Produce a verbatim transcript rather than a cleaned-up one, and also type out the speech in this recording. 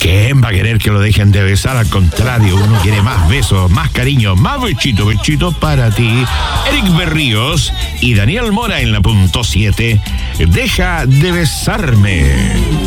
¿Quién va a querer que lo dejen de besar? Al contrario, uno quiere más besos, más cariño, más bechito, bechito para ti. Eric Berríos y Daniel Mora en la punto siete. Deja de besarme.